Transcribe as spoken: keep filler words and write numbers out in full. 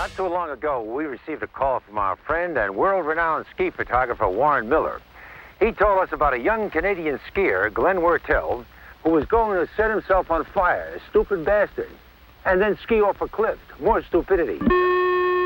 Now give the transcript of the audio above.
Not too long ago, we received a call from our friend and world-renowned ski photographer, Warren Miller. He told us about a young Canadian skier, Glenn Wertel, who was going to set himself on fire, a stupid bastard, and then ski off a cliff. More stupidity.